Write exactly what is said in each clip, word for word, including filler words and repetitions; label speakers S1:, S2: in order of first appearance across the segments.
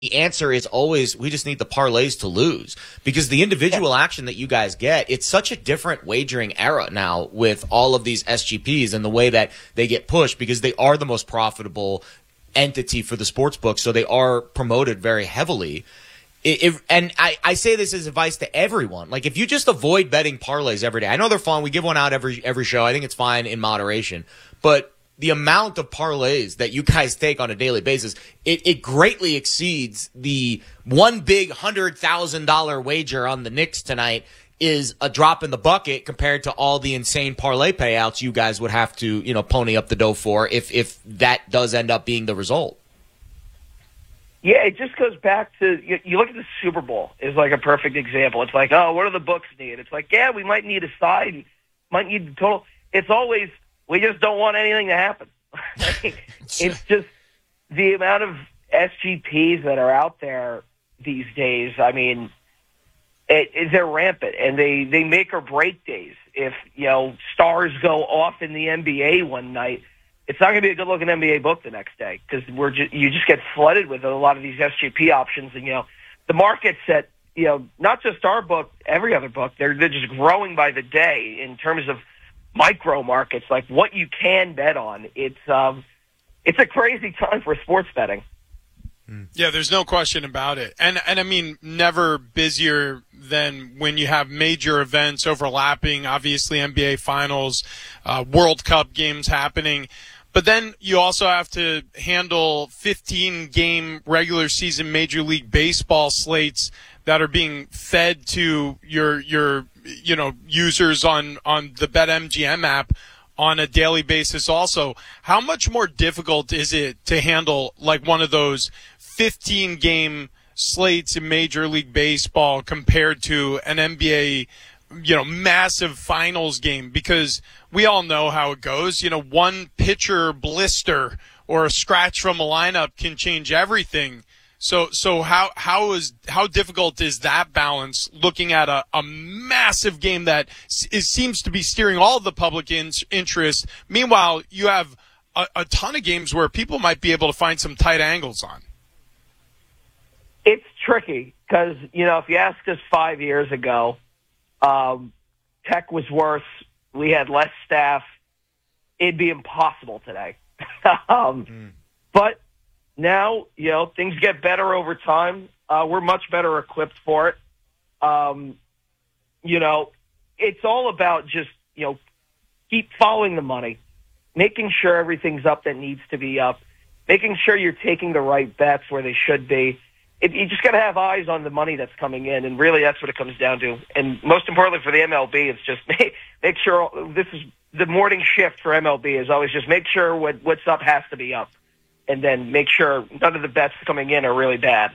S1: the answer is always we just need the parlays to lose, because the individual action that you guys get, it's such a different wagering era now with all of these S G Ps and the way that they get pushed, because they are the most profitable entity for the sports book, so they are promoted very heavily. If, and I, I say this as advice to everyone. Like, if you just avoid betting parlays every day, I know they're fun. We give one out every every show. I think it's fine in moderation. But the amount of parlays that you guys take on a daily basis, it, it greatly exceeds the one big one hundred thousand dollars wager on the Knicks tonight is a drop in the bucket compared to all the insane parlay payouts you guys would have to, you know, pony up the dough for if if that does end up being the result.
S2: Yeah, it just goes back to, you, you look at the Super Bowl is like a perfect example. It's like, oh, what do the books need? It's like, yeah, we might need a side, might need the total. It's always, we just don't want anything to happen. It's just the amount of S G Ps that are out there these days. I mean, it, it, they're rampant, and they, they make or break days. If, you know, stars go off in the N B A one night, it's not going to be a good-looking N B A book the next day, because we're just, you just get flooded with a lot of these S G P options. And, you know, the markets that, you know, not just our book, every other book, they're, they're just growing by the day in terms of micro markets, like what you can bet on. It's, um, it's a crazy time for sports betting.
S3: Yeah, there's no question about it. And, and I mean, never busier than when you have major events overlapping, obviously N B A Finals, uh, World Cup games happening. But then you also have to handle fifteen-game regular season Major League Baseball slates that are being fed to your, your you know, users on, on the BetMGM app on a daily basis also. How much more difficult is it to handle like one of those fifteen-game slates in Major League Baseball compared to an N B A, you know, massive finals game? Because we all know how it goes. You know, one pitcher blister or a scratch from a lineup can change everything. So, so how, how is, how difficult is that balance looking at a, a massive game that is, seems to be steering all of the public in, interest? Meanwhile, you have a, a ton of games where people might be able to find some tight angles on.
S2: It's tricky because, you know, if you asked us five years ago, um, tech was worse, we had less staff, it'd be impossible today. um, mm. But now, you know, things get better over time. Uh, we're much better equipped for it. Um, you know, it's all about just, you know, keep following the money, making sure everything's up that needs to be up, making sure you're taking the right bets where they should be. It, you just got to have eyes on the money that's coming in, and really that's what it comes down to. And most importantly for the M L B, it's just make, make sure this is the morning shift for M L B is always just make sure what, what's up has to be up, and then make sure none of the bets coming in are really bad.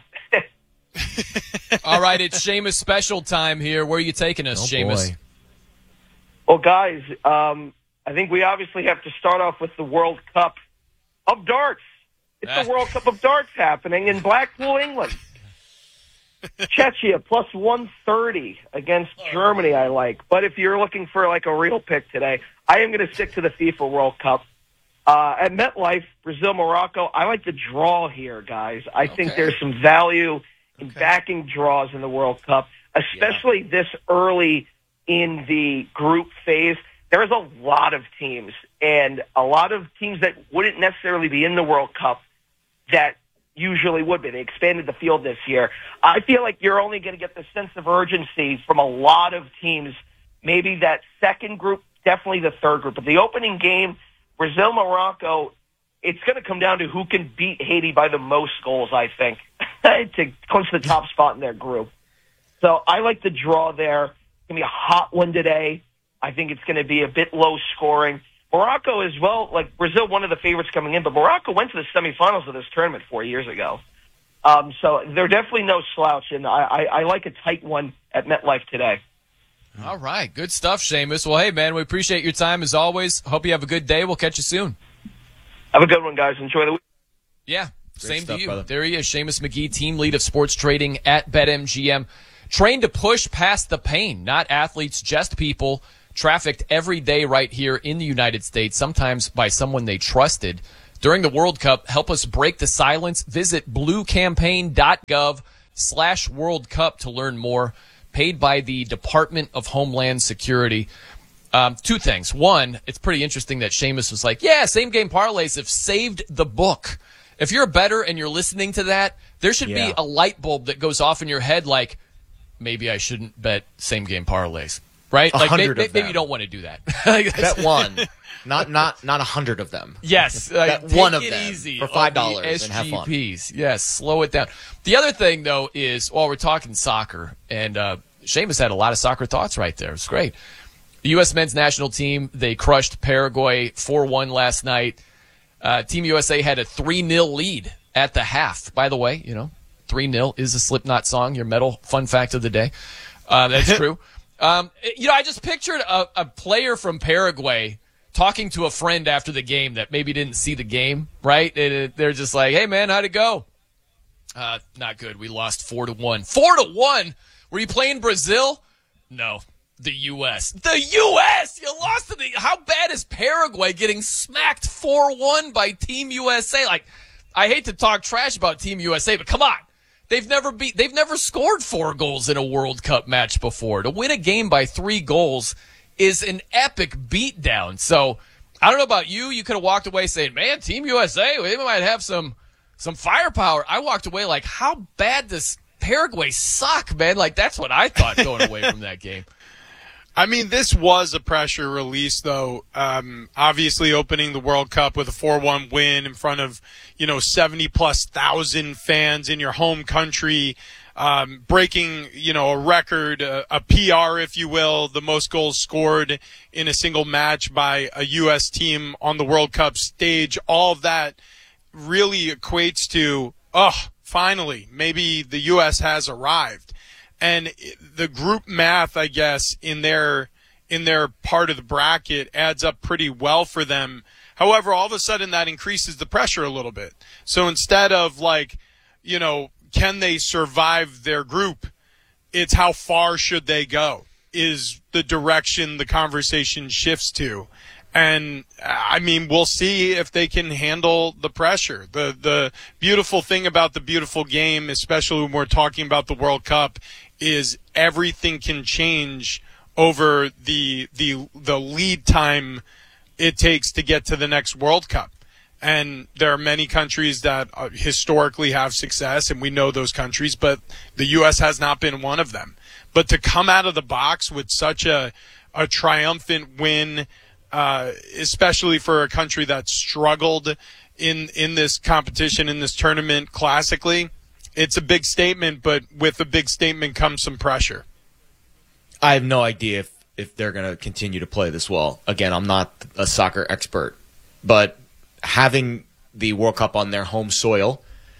S4: All right, it's Seamus special time here. Where are you taking us, oh, Seamus? Boy.
S2: Well, guys, um, I think we obviously have to start off with the World Cup of darts. It's the World Cup of darts happening in Blackpool, England. Czechia plus one thirty against Germany, I like. But if you're looking for like a real pick today, I am going to stick to the FIFA World Cup. Uh, at MetLife, Brazil, Morocco, I like the draw here, guys. I okay. think there's some value in okay. backing draws in the World Cup, especially yeah. this early in the group phase. There's a lot of teams, and a lot of teams that wouldn't necessarily be in the World Cup that usually would be. They expanded the field this year. I feel like you're only going to get the sense of urgency from a lot of teams. Maybe that second group, definitely the third group. But the opening game, Brazil, Morocco, it's going to come down to who can beat Haiti by the most goals, I think, to clinch the top spot in their group. So I like the draw there. It's going to be a hot one today. I think it's going to be a bit low scoring. Morocco as well, like Brazil, one of the favorites coming in, but Morocco went to the semifinals of this tournament four years ago. Um, so they're definitely no slouch, and I, I, I like a tight one at MetLife today.
S4: All right, good stuff, Seamus. Well, hey, man, we appreciate your time as always. Hope you have a good day. We'll catch you soon.
S2: Have a good one, guys. Enjoy the week.
S4: Yeah,
S1: Great
S4: same
S1: stuff,
S4: to you.
S1: Brother.
S4: There he is, Seamus McGee, team lead of sports trading at BetMGM. Trained to push past the pain, not athletes, just people. Trafficked every day right here in the United States, sometimes by someone they trusted. during the World Cup. Help us break the silence. Visit bluecampaign.gov slash World Cup to learn more. Paid by the Department of Homeland Security. Um, two things. One, it's pretty interesting that Seamus was like, yeah, same game parlays have saved the book. If you're a bettor and you're listening to that, there should yeah. be a light bulb that goes off in your head like, maybe I shouldn't bet same game parlays. Right?
S1: A
S4: like maybe,
S1: hundred of
S4: maybe
S1: them.
S4: you don't want to do that.
S1: Bet one. Not not not a hundred of them.
S4: Yes.
S1: Bet
S4: uh,
S1: one of
S4: it
S1: them
S4: easy
S1: for five dollars and have fun.
S4: Yes, slow it down. The other thing, though, is while we're talking soccer, and uh, Seamus had a lot of soccer thoughts right there. It's great. The U S men's national team, they crushed Paraguay four one last night. Uh, Team U S A had a three nil lead at the half. By the way, you know, three nil is a Slipknot song, your metal fun fact of the day. Uh, that's true. Um, you know, I just pictured a, a player from Paraguay talking to a friend after the game that maybe didn't see the game, right? And it, they're just like, hey, man, how'd it go? Uh, not good. We lost four to one. Four to one? Were you playing Brazil? No. The U S. The U S! You lost to the... How bad is Paraguay getting smacked four one by Team U S A? Like, I hate to talk trash about Team U S A, but come on. They've never beat... They've never scored four goals in a World Cup match before. To win a game by three goals is an epic beatdown. So, I don't know about you. You could have walked away saying, man, Team U S A, they might have some some firepower. I walked away like, how bad does Paraguay suck, man? Like, that's what I thought going away from that game.
S3: I mean, this was a pressure release, though. Um, obviously, opening the World Cup with a four one win in front of, you know, seventy plus thousand fans in your home country, um, breaking, you know, a record, a, a P R, if you will, the most goals scored in a single match by a U S team on the World Cup stage. All of that really equates to, oh, finally, maybe the U S has arrived. And the group math, I guess, in their in their part of the bracket adds up pretty well for them. However, all of a sudden that increases the pressure a little bit. So instead of like, you know, can they survive their group, it's how far should they go is the direction the conversation shifts to. And I mean, we'll see if they can handle the pressure. The the beautiful thing about the beautiful game, especially when we're talking about the World Cup, is everything can change over the the the lead time it takes to get to the next World Cup. And there are many countries that uh, historically have success, and we know those countries, but the U S has not been one of them. But to come out of the box with such a a triumphant win, uh, especially for a country that struggled in in this competition, in this tournament classically, it's a big statement, but with a big statement comes some pressure.
S1: I have no idea if, if they're going to continue to play this well. Again, I'm not a soccer expert, but having the World Cup on their home soil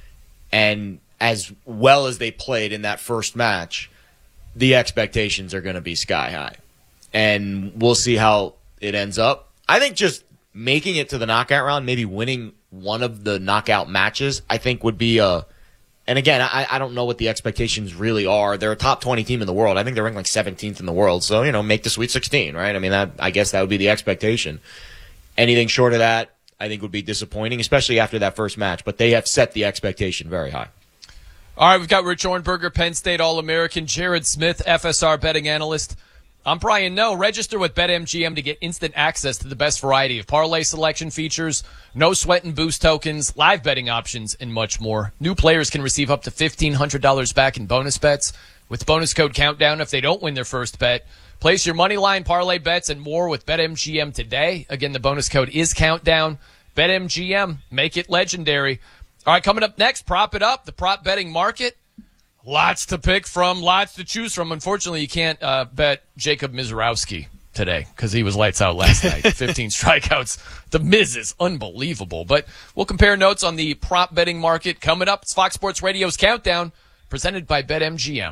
S1: and as well as they played in that first match, the expectations are going to be sky high. And we'll see how it ends up. I think just making it to the knockout round, maybe winning one of the knockout matches, I think would be a... And again, I, I don't know what the expectations really are. They're a top twenty team in the world. I think they're ranked like seventeenth in the world. So, you know, make the Sweet sixteen, right? I mean, that I guess that would be the expectation. Anything short of that, I think would be disappointing, especially after that first match. But they have set the expectation very high.
S4: All right, we've got Rich Ornberger, Penn State All-American, Jared Smith, F S R betting analyst. I'm Brian No. Register with BetMGM to get instant access to the best variety of parlay selection features, no sweat and boost tokens, live betting options, and much more. New players can receive up to fifteen hundred dollars back in bonus bets with bonus code Countdown if they don't win their first bet. Place your money line, parlay bets, and more with BetMGM today. Again, the bonus code is Countdown. BetMGM, make it legendary. All right, coming up next, prop it up, the prop betting market. Lots to pick from, lots to choose from. Unfortunately, you can't uh, bet Jacob Mizorowski today because he was lights out last night. fifteen strikeouts. The Miz is unbelievable. But we'll compare notes on the prop betting market coming up. It's Fox Sports Radio's Countdown, presented by BetMGM.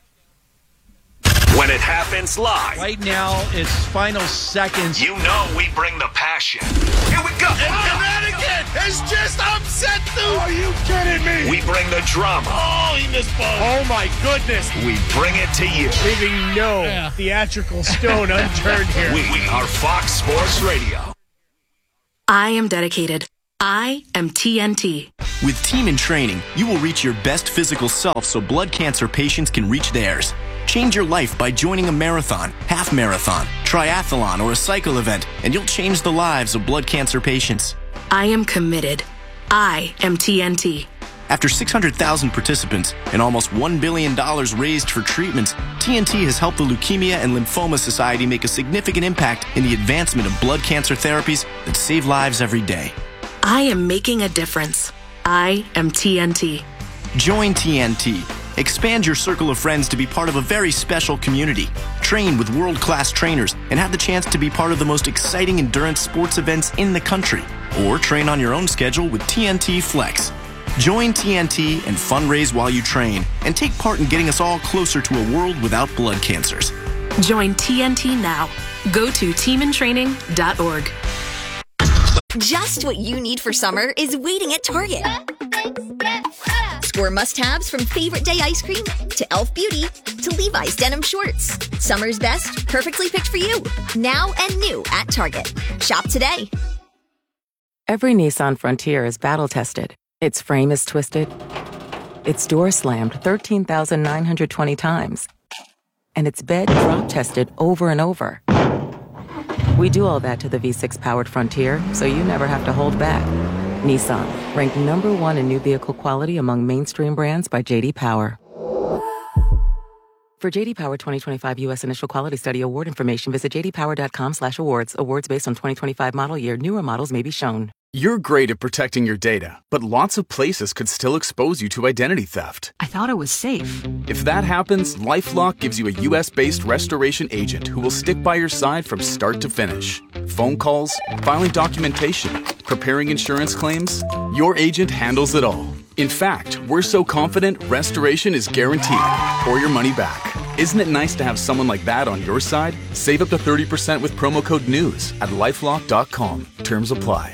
S5: When it happens live.
S6: Right now, it's final seconds.
S5: You know we bring the passion. Here we go.
S7: And Connecticut has just upset the... Are you kidding me?
S5: We bring the drama.
S7: Oh, he missed both. Oh, my goodness.
S5: We bring it to you.
S6: Leaving no yeah. theatrical stone unturned here.
S5: We are Fox Sports Radio.
S8: I am dedicated. I am T N T.
S9: With Team in Training, you will reach your best physical self so blood cancer patients can reach theirs. Change your life by joining a marathon, half marathon, triathlon, or a cycle event, and you'll change the lives of blood cancer patients.
S8: I am committed. I am T N T.
S9: After six hundred thousand participants and almost one billion dollars raised for treatments, T N T has helped the Leukemia and Lymphoma Society make a significant impact in the advancement of blood cancer therapies that save lives every day.
S8: I am making a difference. I am T N T.
S9: Join T N T. Expand your circle of friends to be part of a very special community. Train with world-class trainers and have the chance to be part of the most exciting endurance sports events in the country. Or train on your own schedule with T N T Flex. Join T N T and fundraise while you train and take part in getting us all closer to a world without blood cancers.
S8: Join T N T now. Go to team in training dot org.
S10: Just what you need for summer is waiting at Target. Score must-haves from Favorite Day ice cream to e l f Beauty to Levi's denim shorts. Summer's best, perfectly picked for you. Now and new at Target. Shop today.
S11: Every Nissan Frontier is battle-tested. Its frame is twisted. Its door slammed thirteen thousand nine hundred twenty times. And its bed drop-tested over and over. We do all that to the V six powered Frontier, so you never have to hold back. Nissan, ranked number one in new vehicle quality among mainstream brands by J D Power. For J D Power twenty twenty-five U S Initial Quality Study award information, visit j d power dot com slash awards. Awards based on twenty twenty-five model year. Newer models may be shown.
S12: You're great at protecting your data, but lots of places could still expose you to identity theft.
S13: I thought it was safe.
S12: If that happens, LifeLock gives you a U S-based restoration agent who will stick by your side from start to finish. Phone calls, filing documentation, preparing insurance claims, your agent handles it all. In fact, we're so confident restoration is guaranteed or your money back. Isn't it nice to have someone like that on your side? Save up to thirty percent with promo code NEWS at lifelock dot com. Terms apply.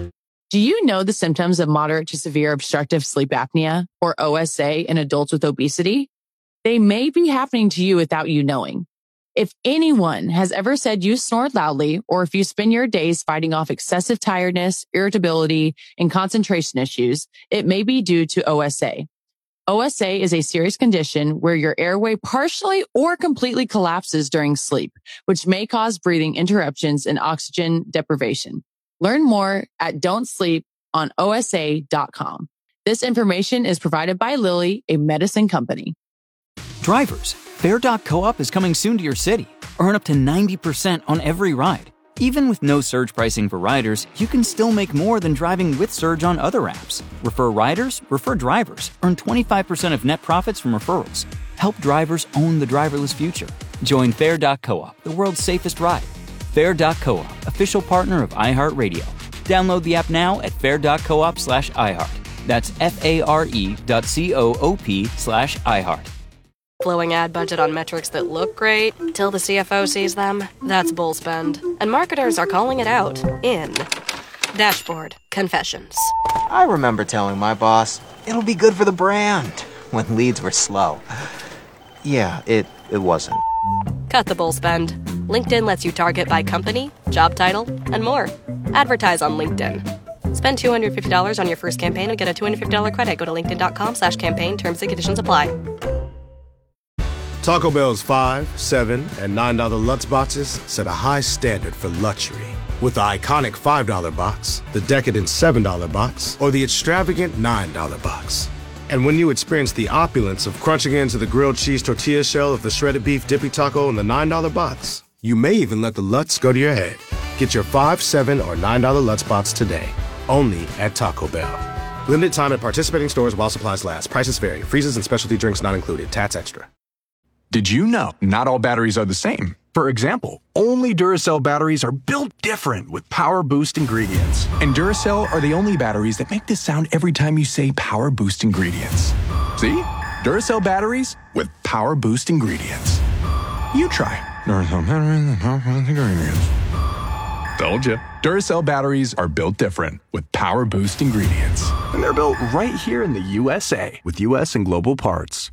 S13: Do you know the symptoms of moderate to severe obstructive sleep apnea, or O S A, in adults with obesity? They may be happening to you without you knowing. If anyone has ever said you snore loudly, or if you spend your days fighting off excessive tiredness, irritability, and concentration issues, it may be due to O S A. O S A is a serious condition where your airway partially or completely collapses during sleep, which may cause breathing interruptions and oxygen deprivation. Learn more at don't sleep on O S A dot com. This information is provided by Lilly, a medicine company.
S14: Drivers, Fare dot coop is coming soon to your city. Earn up to ninety percent on every ride. Even with no surge pricing for riders, you can still make more than driving with Surge on other apps. Refer riders, refer drivers. Earn twenty-five percent of net profits from referrals. Help drivers own the driverless future. Join Fare dot coop, the world's safest ride. Fare dot coop, official partner of iHeartRadio. Download the app now at fare dot coop slash iHeart. That's F-A-R-E dot C-O-O-P slash iHeart.
S15: Blowing ad budget on metrics that look great till the C F O sees them. That's bull spend. And marketers are calling it out in Dashboard Confessions.
S16: I remember telling my boss, it'll be good for the brand, when leads were slow. Yeah, it, it wasn't.
S15: Cut the bull spend. LinkedIn lets you target by company, job title, and more. Advertise on LinkedIn. Spend two hundred fifty dollars on your first campaign and get a two hundred fifty dollars credit. Go to linkedin dot com slash campaign. Terms and conditions apply.
S17: Taco Bell's five, seven, and nine dollar Lutz boxes set a high standard for luxury. With the iconic five dollar box, the decadent seven dollar box, or the extravagant nine dollar box. And when you experience the opulence of crunching into the grilled cheese tortilla shell of the shredded beef dippy taco in the nine dollar box, you may even let the Lutz go to your head. Get your five, seven, or nine dollar Lutz box today, only at Taco Bell. Limited time at participating stores while supplies last. Prices vary. Freezes and specialty drinks not included. Tats extra.
S18: Did you know not all batteries are the same? For example, only Duracell batteries are built different with Power Boost ingredients. And Duracell are the only batteries that make this sound every time you say Power Boost ingredients. See? Duracell batteries with Power Boost ingredients. You try. Duracell batteries with Power Boost ingredients. Told you. Duracell batteries are built different with Power Boost ingredients. And they're built right here in the U S A with U S and global parts.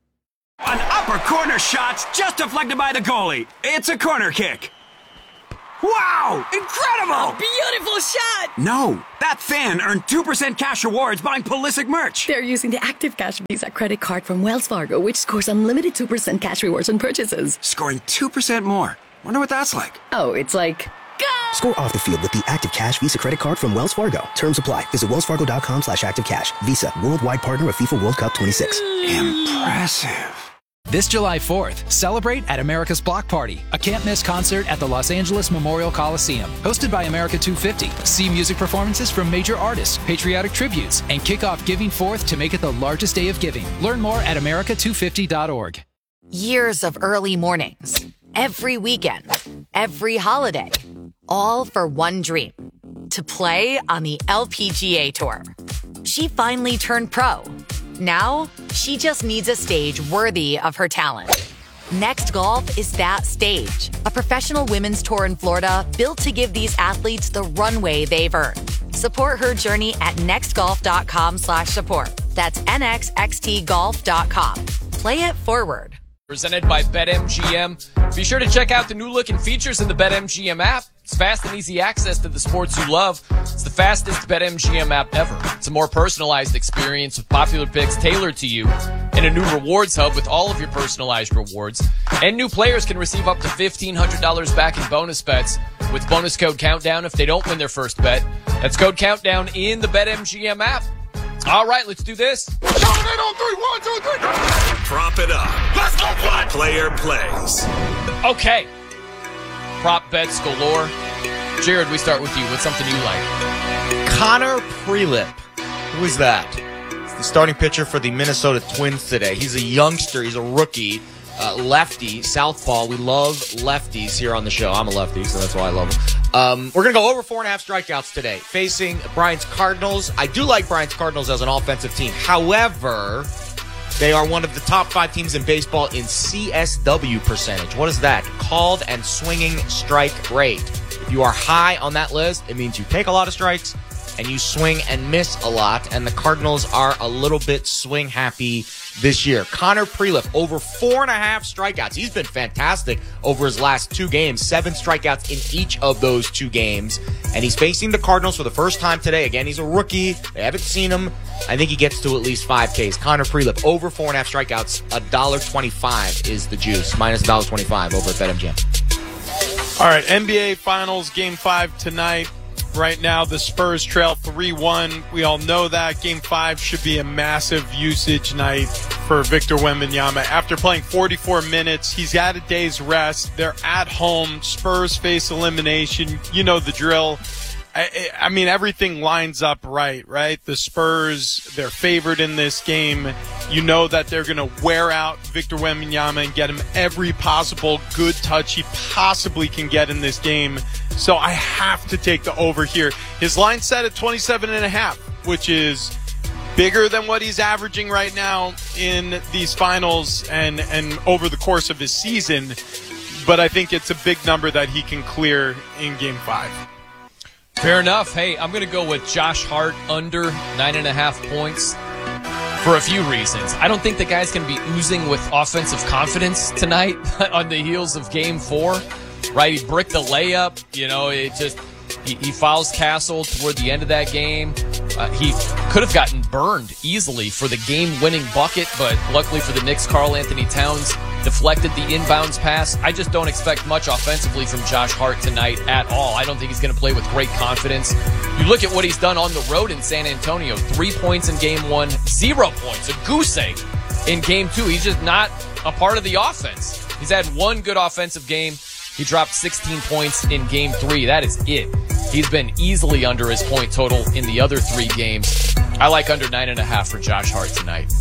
S19: An upper corner shot's just deflected by the goalie. It's a corner kick. Wow! Incredible!
S20: Beautiful shot!
S19: No, that fan earned two percent cash rewards buying Pulisic merch.
S20: They're using the Active Cash Visa credit card from Wells Fargo, which scores unlimited two percent cash rewards on purchases.
S19: Scoring two percent more. Wonder what that's like.
S20: Oh, it's like... Go!
S21: Score off the field with the Active Cash Visa credit card from Wells Fargo. Terms apply. Visit wellsfargo.com slash active cash. Visa, worldwide partner of FIFA World Cup twenty-six.
S19: Impressive.
S22: This July fourth, celebrate at America's Block Party, a can't-miss concert at the Los Angeles Memorial Coliseum. Hosted by America two fifty. See music performances from major artists, patriotic tributes, and kick off Giving Fourth to make it the largest day of giving. Learn more at america two fifty dot org.
S23: Years of early mornings, every weekend, every holiday, all for one dream, to play on the L P G A Tour. She finally turned pro. Now, she just needs a stage worthy of her talent. Next Golf is that stage, a professional women's tour in Florida built to give these athletes the runway they've earned. Support her journey at nextgolf.com slash support. That's N X X T golf dot com. Play it forward.
S4: Presented by BetMGM. Be sure to check out the new look and features in the BetMGM app. It's fast and easy access to the sports you love. It's the fastest BetMGM app ever. It's a more personalized experience with popular picks tailored to you, and a new rewards hub with all of your personalized rewards. And new players can receive up to fifteen hundred dollars back in bonus bets with bonus code COUNTDOWN if they don't win their first bet. That's code COUNTDOWN in the BetMGM app. All right, let's do this.
S5: Prop it up. Let's go play. Player plays.
S4: Okay. Prop bets galore. Jared, we start with you. What's something you like?
S1: Connor Prelip. Who is that? He's the starting pitcher for the Minnesota Twins today. He's a youngster. He's a rookie. Uh, lefty, southpaw. We love lefties here on the show. I'm a lefty, so that's why I love them. Um, we're going to go over four and a half strikeouts today, facing Bryant's Cardinals. I do like Bryant's Cardinals as an offensive team. However, they are one of the top five teams in baseball in C S W percentage. What is that? Called and swinging strike rate. If you are high on that list, it means you take a lot of strikes and you swing and miss a lot, and the Cardinals are a little bit swing happy this year. Connor Prelip, over four and a half strikeouts. He's been fantastic over his last two games. Seven strikeouts in each of those two games. And he's facing the Cardinals for the first time today. Again, he's a rookie. They haven't seen him. I think he gets to at least five Ks. Connor Prelip, over four and a half strikeouts. one dollar twenty-five is the juice. Minus one dollar twenty-five over at BetMGM.
S3: All right, N B A Finals Game five tonight. Right now, the Spurs trail three one. We all know that. Game five should be a massive usage night for Victor Wembanyama. After playing forty-four minutes, he's had a day's rest. They're at home. Spurs face elimination. You know the drill. I, I mean, everything lines up right, right? The Spurs, they're favored in this game. You know that they're going to wear out Victor Wembanyama and get him every possible good touch he possibly can get in this game. So I have to take the over here. His line set at twenty-seven and a half, which is bigger than what he's averaging right now in these finals and, and over the course of his season. But I think it's a big number that he can clear in game five.
S4: Fair enough. Hey, I'm going to go with Josh Hart under nine and a half points for a few reasons. I don't think the guy's going to be oozing with offensive confidence tonight on the heels of game four. Right, he bricked the layup. You know, it just he, he fouls Castle toward the end of that game. Uh, he could have gotten burned easily for the game-winning bucket, but luckily for the Knicks, Karl Anthony Towns deflected the inbounds pass. I just don't expect much offensively from Josh Hart tonight at all. I don't think he's going to play with great confidence. You look at what he's done on the road in San Antonio. Three points in game one, zero points, a goose egg in game two. He's just not a part of the offense. He's had one good offensive game. He dropped sixteen points in game three. That is it. He's been easily under his point total in the other three games. I like under nine and a half for Josh Hart tonight.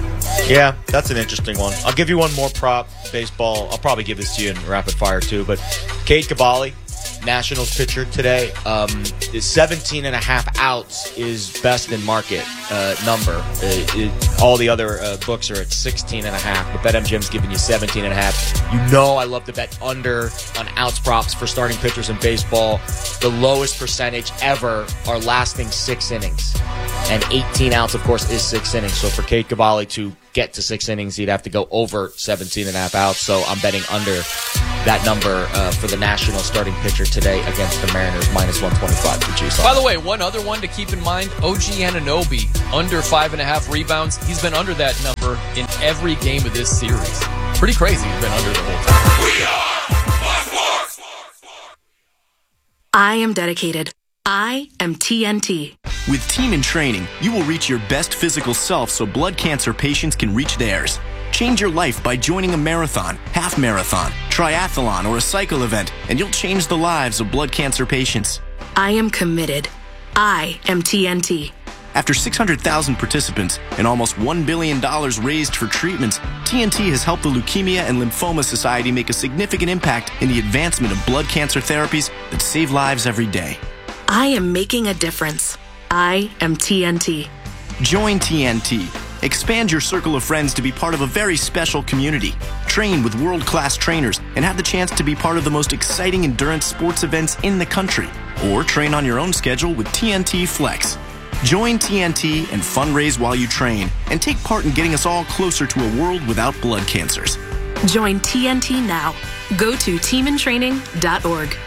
S1: Yeah, that's an interesting one. I'll give you one more prop, baseball. I'll probably give this to you in rapid fire too. But Cade Cavalli, Nationals pitcher today, um, is seventeen and a half outs is best in market uh, number. Uh, it, all the other uh, books are at sixteen and a half, but BetMGM's giving you seventeen and a half. You know I love to bet under on outs props for starting pitchers in baseball. The lowest percentage ever are lasting six innings. And eighteen outs, of course, is six innings. So for Cade Cavalli to get to six innings. He'd have to go over seventeen and a half outs. So I'm betting under that number uh, for the National starting pitcher today against the Mariners, minus one twenty-five for G-Sox.
S4: By the way, one other one to keep in mind, O G Anunoby, under five and a half rebounds. He's been under that number in every game of this series. Pretty crazy he's been under the whole time.
S5: We are Black
S8: I am dedicated. I am T N T.
S9: With Team in Training, you will reach your best physical self so blood cancer patients can reach theirs. Change your life by joining a marathon, half marathon, triathlon, or a cycle event, and you'll change the lives of blood cancer patients.
S8: I am committed. I am T N T.
S9: After six hundred thousand participants and almost one billion dollars raised for treatments, T N T has helped the Leukemia and Lymphoma Society make a significant impact in the advancement of blood cancer therapies that save lives every day.
S8: I am making a difference. I am T N T.
S9: Join T N T. Expand your circle of friends to be part of a very special community. Train with world-class trainers and have the chance to be part of the most exciting endurance sports events in the country. Or train on your own schedule with T N T Flex. Join T N T and fundraise while you train and take part in getting us all closer to a world without blood cancers.
S8: Join T N T now. Go to team in training dot org.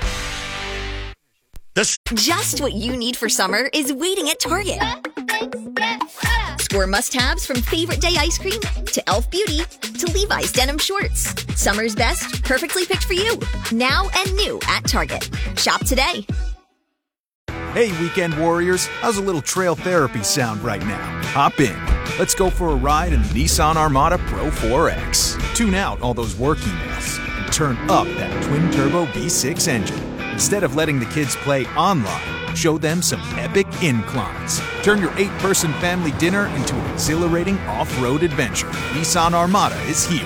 S10: Just what you need for summer is waiting at Target. Score must-haves from Favorite Day ice cream to Elf Beauty to Levi's denim shorts. Summer's best, perfectly picked for you. Now and new at Target. Shop today.
S2: Hey, weekend warriors, how's a little trail therapy sound right now? Hop in. Let's go for a ride in the Nissan Armada Pro four X. Tune out all those work emails and turn up that twin-turbo V six engine. Instead of letting the kids play online, show them some epic inclines. Turn your eight-person family dinner into an exhilarating off-road adventure. Nissan Armada is here.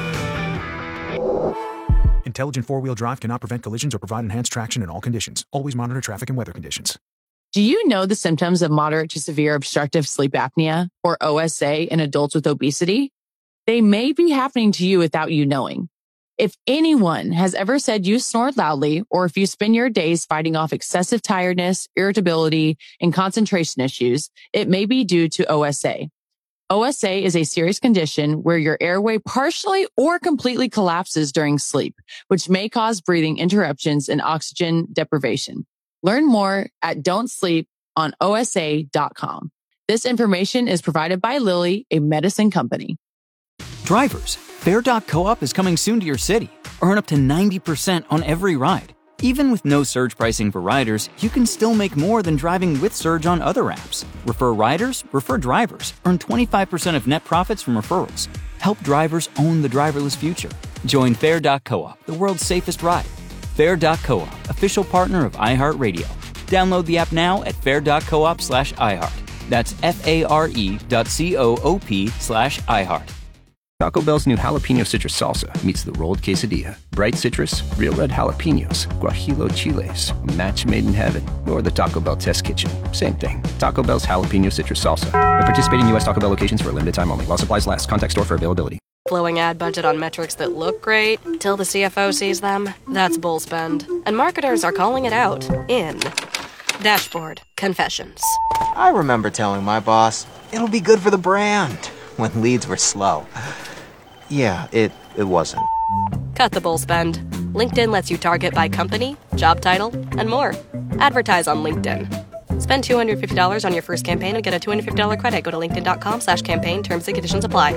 S2: Intelligent four-wheel drive cannot prevent collisions or provide enhanced traction in all conditions. Always monitor traffic and weather conditions.
S13: Do you know the symptoms of moderate to severe obstructive sleep apnea, or O S A, in adults with obesity? They may be happening to you without you knowing. If anyone has ever said you snored loudly, or if you spend your days fighting off excessive tiredness, irritability, and concentration issues, it may be due to O S A. O S A is a serious condition where your airway partially or completely collapses during sleep, which may cause breathing interruptions and oxygen deprivation. Learn more at don't sleep on O S A dot com. This information is provided by Lilly, a medicine company.
S14: Drivers, Fair dot coop is coming soon to your city. Earn up to ninety percent on every ride. Even with no surge pricing for riders, you can still make more than driving with surge on other apps. Refer riders, refer drivers. Earn twenty-five percent of net profits from referrals. Help drivers own the driverless future. Join Fair dot coop, the world's safest ride. Fair dot coop, official partner of iHeartRadio. Download the app now at fair dot coop slash iHeart. That's F-A-R-E dot C-O-O-P slash iHeart.
S6: Taco Bell's new jalapeno citrus salsa meets the rolled quesadilla. Bright citrus, real red jalapenos, guajillo chiles, a match made in heaven. Or the Taco Bell test kitchen. Same thing. Taco Bell's jalapeno citrus salsa. At participating U S Taco Bell locations for a limited time only. While supplies last. Contact store for availability.
S15: Blowing ad budget on metrics that look great till the C F O sees them? That's bull spend. And marketers are calling it out in Dashboard Confessions.
S16: I remember telling my boss, it'll be good for the brand, when leads were slow. Yeah, it, it wasn't.
S15: Cut the bull spend. LinkedIn lets you target by company, job title, and more. Advertise on LinkedIn. Spend two hundred fifty dollars on your first campaign and get a two hundred fifty dollars credit. Go to linkedin.com slash campaign. Terms and conditions apply.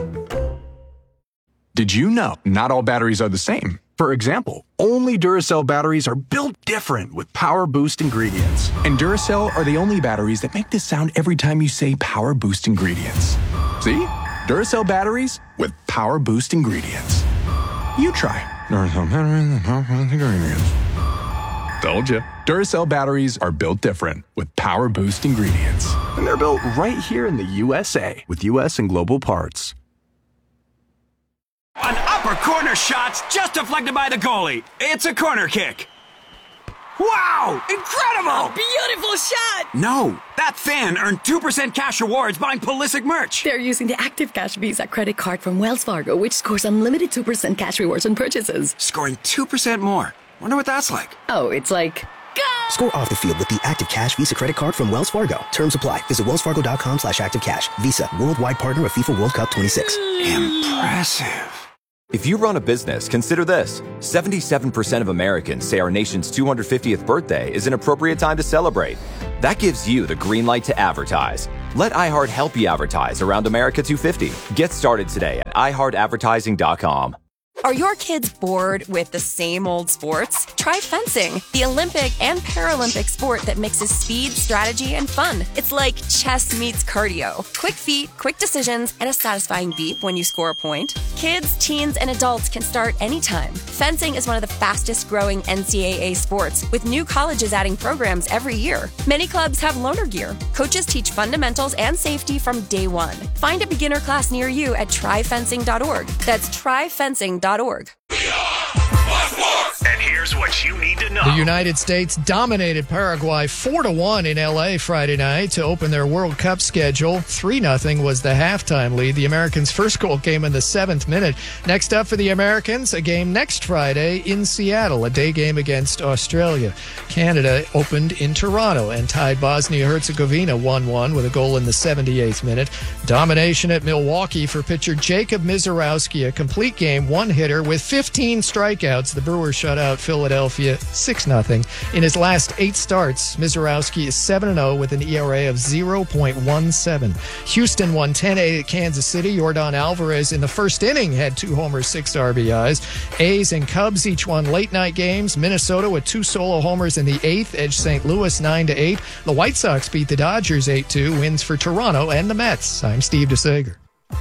S18: Did you know not all batteries are the same? For example, only Duracell batteries are built different with Power Boost ingredients. And Duracell are the only batteries that make this sound every time you say Power Boost ingredients. See? Duracell batteries with Power Boost ingredients. You try. Duracell batteries with Power Boost ingredients. Told ya. Duracell batteries are built different with Power Boost ingredients. And they're built right here in the U S A with U S and global parts.
S19: An upper corner shot's just deflected by the goalie. It's a corner kick. Wow! Incredible!
S20: A beautiful shot!
S19: No, that fan earned two percent cash rewards buying Pulisic merch.
S20: They're using the Active Cash Visa credit card from Wells Fargo, which scores unlimited two percent cash rewards on purchases.
S19: Scoring two percent more. Wonder what that's like.
S20: Oh, it's like... Go!
S21: Score off the field with the Active Cash Visa credit card from Wells Fargo. Terms apply. Visit wellsfargo.com slash active cash. Visa, worldwide partner of FIFA World Cup twenty-six.
S7: Impressive. If you run a business, consider this. seventy-seven percent of Americans say our nation's two hundred fiftieth birthday is an appropriate time to celebrate. That gives you the green light to advertise. Let iHeart help you advertise around America two fifty. Get started today at i heart advertising dot com.
S11: Are your kids bored with the same old sports? Try fencing, the Olympic and Paralympic sport that mixes speed, strategy, and fun. It's like chess meets cardio. Quick feet, quick decisions, and a satisfying beep when you score a point. Kids, teens, and adults can start anytime. Fencing is one of the fastest growing N C double A sports, with new colleges adding programs every year. Many clubs have loaner gear. Coaches teach fundamentals and safety from day one. Find a beginner class near you at try fencing dot org. That's try fencing dot org.
S5: And here's what you need to know.
S12: The United States dominated Paraguay four to one in L A Friday night to open their World Cup schedule. three nothing was the halftime lead. The Americans' first goal came in the seventh minute. Next up for the Americans, a game next Friday in Seattle, a day game against Australia. Canada opened in Toronto and tied Bosnia-Herzegovina one one with a goal in the seventy-eighth minute. Domination at Milwaukee for pitcher Jacob Misiorowski, a complete game one-hitter with fifteen strikeouts. The Brewers shut out Philadelphia six nothing. In his last eight starts, Misiorowski is seven and oh with an E R A of zero point one seven. Houston won ten eight at Kansas City. Yordan Alvarez in the first inning had two homers, six R B Is. A's and Cubs each won late-night games. Minnesota with two solo homers in the eighth edged Saint Louis nine to eight. The White Sox beat the Dodgers eight two. Wins for Toronto and the Mets. I'm Steve DeSager.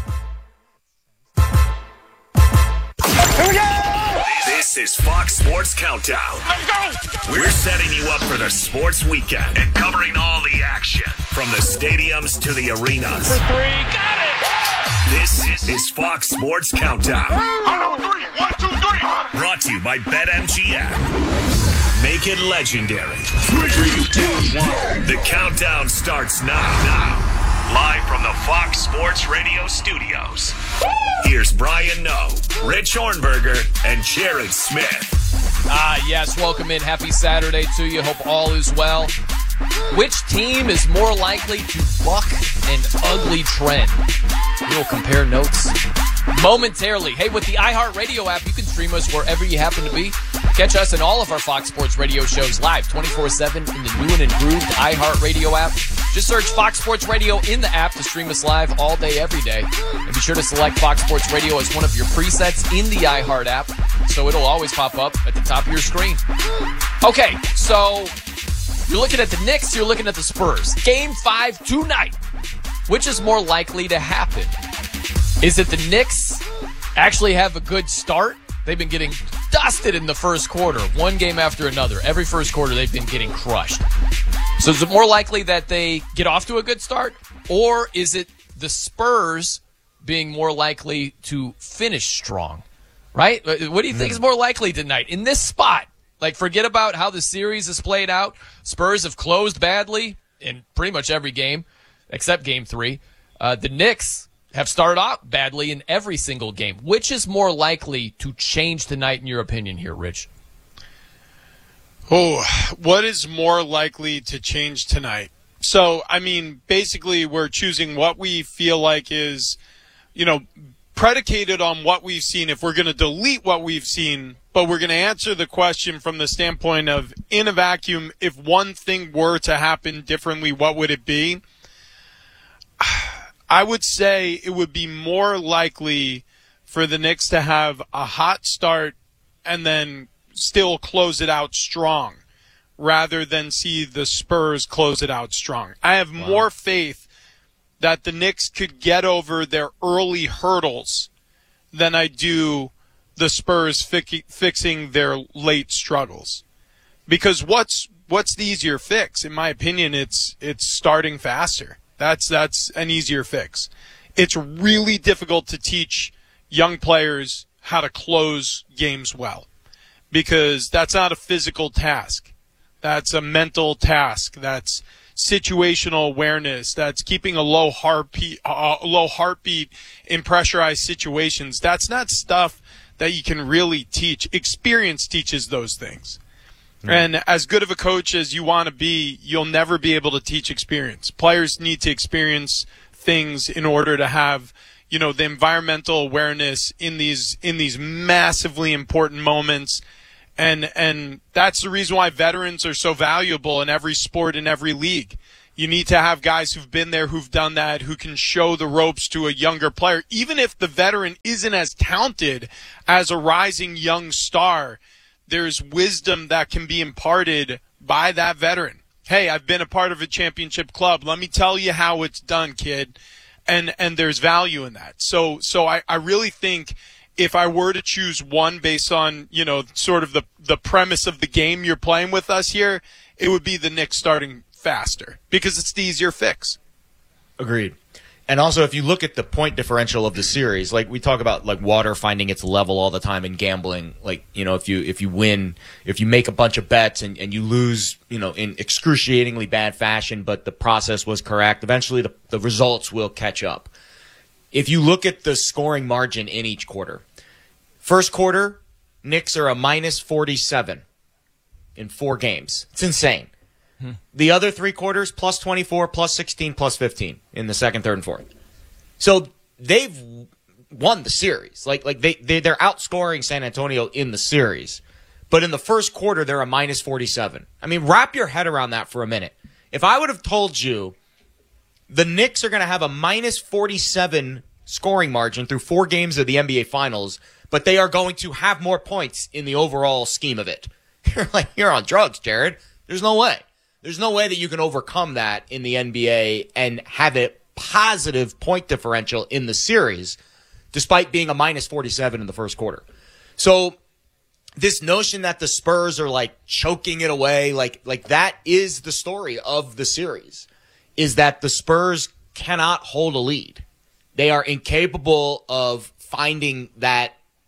S5: This is Fox Sports Countdown. Let's go! We're setting you up for the sports weekend and covering all the action from the stadiums to the arenas.
S24: For three, got it!
S5: This is Fox Sports Countdown.
S24: On three, one, two, three.
S5: Brought to you by BetMGM. Make it legendary. Three, two, one. The countdown starts now. Now. Live from the Fox Sports Radio studios. Here's Brian Noe, Rich Hornberger, and Jared Smith.
S4: Ah, yes. Welcome in. Happy Saturday to you. Hope all is well. Which team is more likely to buck an ugly trend? We will compare notes momentarily. Hey, with the iHeartRadio app, you can stream us wherever you happen to be. Catch us and all of our Fox Sports Radio shows live twenty-four seven in the new and improved iHeartRadio app. Just search Fox Sports Radio in the app to stream us live all day, every day. And be sure to select Fox Sports Radio as one of your presets in the iHeart app, so it'll always pop up at the top of your screen. Okay, so you're looking at the Knicks, you're looking at the Spurs. Game five tonight. Which is more likely to happen? Is it the Knicks actually have a good start? They've been getting dusted in the first quarter, one game after another. Every first quarter, they've been getting crushed. So is it more likely that they get off to a good start? Or is it the Spurs being more likely to finish strong? Right? What do you think is more likely tonight? In this spot, like, forget about how the series has played out. Spurs have closed badly in pretty much every game, except game three. Uh, the Knicks have started out badly in every single game. Which is more likely to change tonight, in your opinion here, Rich?
S3: Oh, what is more likely to change tonight? So, I mean, basically we're choosing what we feel like is, you know, predicated on what we've seen. If we're going to delete what we've seen, but we're going to answer the question from the standpoint of, in a vacuum, if one thing were to happen differently, what would it be? I would say it would be more likely for the Knicks to have a hot start and then still close it out strong rather than see the Spurs close it out strong. I have wow. more faith that the Knicks could get over their early hurdles than I do the Spurs fi- fixing their late struggles. Because what's what's the easier fix? In my opinion, it's it's starting faster. That's that's an easier fix. It's really difficult to teach young players how to close games well, because that's not a physical task. That's a mental task. That's situational awareness. That's keeping a low heartbeat, uh, low heartbeat in pressurized situations. That's not stuff that you can really teach. Experience teaches those things. And as good of a coach as you want to be, you'll never be able to teach experience. Players need to experience things in order to have, you know, the environmental awareness in these in these massively important moments. And and that's the reason why veterans are so valuable in every sport, in every league. You need to have guys who've been there, who've done that, who can show the ropes to a younger player. Even if the veteran isn't as talented as a rising young star, there's wisdom that can be imparted by that veteran. Hey, I've been a part of a championship club. Let me tell you how it's done, kid. And and there's value in that. So so I, I really think if I were to choose one based on, you know, sort of the, the premise of the game you're playing with us here, it would be the Knicks starting faster because it's the easier fix.
S1: Agreed. And also, if you look at the point differential of the series, like we talk about, like water finding its level all the time in gambling. Like, you know, if you if you win, if you make a bunch of bets and, and you lose, you know, in excruciatingly bad fashion, but the process was correct, eventually the, the results will catch up. If you look at the scoring margin in each quarter, first quarter, Knicks are a minus forty-seven in four games. It's insane. Hmm. The other three quarters, plus twenty-four, plus sixteen, plus fifteen in the second, third, and fourth. So they've won the series. Like like they, they, they're outscoring San Antonio in the series. But in the first quarter, they're a minus forty-seven. I mean, wrap your head around that for a minute. If I would have told you the Knicks are going to have a minus forty-seven scoring margin through four games of the N B A Finals, but they are going to have more points in the overall scheme of it. You're like, you're on drugs, Jared. There's no way. There's no way that you can overcome that in the N B A and have a positive point differential in the series, despite being a minus forty-seven in the first quarter. So this notion that the Spurs are like choking it away, like like that is the story of the series, is that the Spurs cannot hold a lead. They are incapable of finding that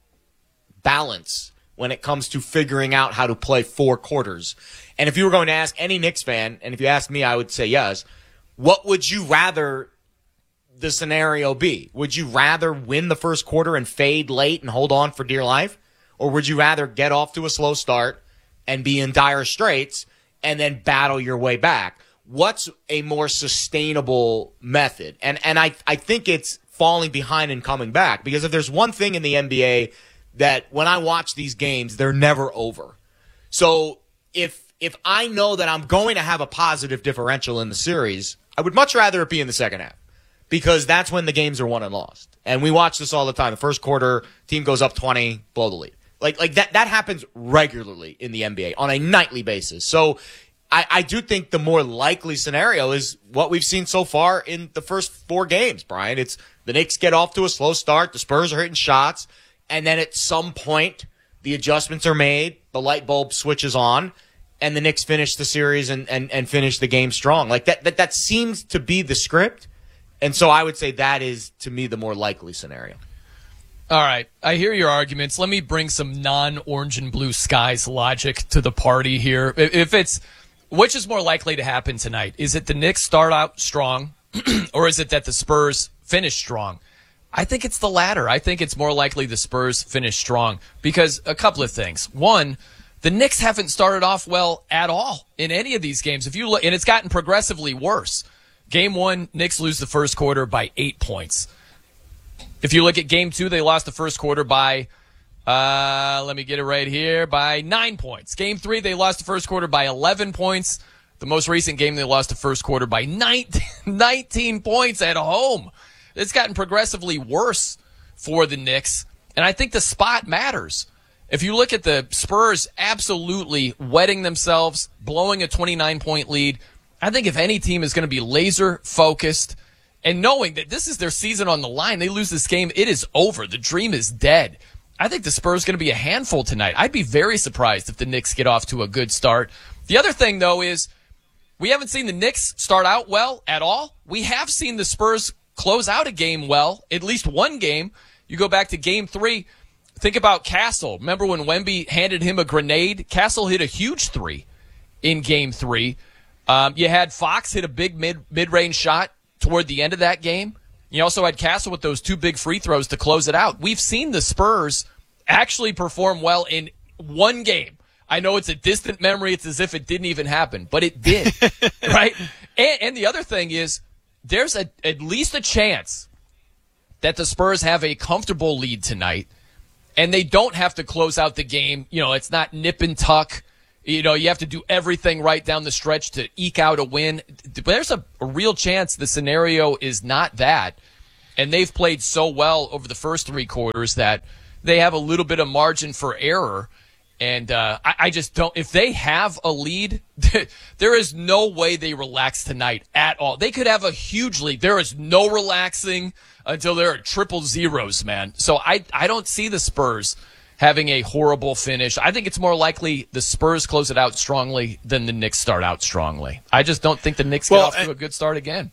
S1: balance when it comes to figuring out how to play four quarters. And if you were going to ask any Knicks fan, and if you asked me, I would say yes, what would you rather the scenario be? Would you rather win the first quarter and fade late and hold on for dear life? Or would you rather get off to a slow start and be in dire straits and then battle your way back? What's a more sustainable method? And and I, I think it's falling behind and coming back, because if there's one thing in the N B A that when I watch these games, they're never over. So if if I know that I'm going to have a positive differential in the series, I would much rather it be in the second half, because that's when the games are won and lost. And we watch this all the time. The first quarter, team goes up twenty, blow the lead. Like like that that happens regularly in the N B A on a nightly basis. So I, I do think the more likely scenario is what we've seen so far in the first four games, Brian. It's the Knicks get off to a slow start, the Spurs are hitting shots, and then at some point the adjustments are made, the light bulb switches on, and the Knicks finish the series and, and, and finish the game strong. Like that, that that seems to be the script. And so I would say that is, to me, the more likely scenario.
S4: All right. I hear your arguments. Let me bring some non-orange and blue skies logic to the party here. If it's, which is more likely to happen tonight? Is it the Knicks start out strong, or is it that the Spurs finish strong? I think it's the latter. I think it's more likely the Spurs finish strong, because a couple of things. One, the Knicks haven't started off well at all in any of these games. If you look, and it's gotten progressively worse. Game one, Knicks lose the first quarter by eight points. If you look at game two, they lost the first quarter by, uh, let me get it right here, by nine points. Game three, they lost the first quarter by eleven points. The most recent game, they lost the first quarter by nineteen, nineteen points at home. It's gotten progressively worse for the Knicks, and I think the spot matters. If you look at the Spurs absolutely wetting themselves, blowing a twenty-nine point lead, I think if any team is going to be laser focused and knowing that this is their season on the line, they lose this game, it is over. The dream is dead. I think the Spurs are going to be a handful tonight. I'd be very surprised if the Knicks get off to a good start. The other thing, though, is we haven't seen the Knicks start out well at all. We have seen the Spurs close out a game well, at least one game. You go back to game three, think about Castle. Remember when Wemby handed him a grenade? Castle hit a huge three in game three. Um, you had Fox hit a big mid, mid-range shot toward the end of that game. You also had Castle with those two big free throws to close it out. We've seen the Spurs actually perform well in one game. I know it's a distant memory. It's as if it didn't even happen, but it did, right? And, and the other thing is there's a, at least a chance that the Spurs have a comfortable lead tonight, and they don't have to close out the game. You know, it's not nip and tuck. You know, you have to do everything right down the stretch to eke out a win. But there's a, a real chance the scenario is not that, and they've played so well over the first three quarters that they have a little bit of margin for error. And uh, I, I just don't – if they have a lead, there is no way they relax tonight at all. They could have a huge lead. There is no relaxing until there are triple zeros, man. So I, I don't see the Spurs having a horrible finish. I think it's more likely the Spurs close it out strongly than the Knicks start out strongly. I just don't think the Knicks
S3: well,
S4: get off to a good start again.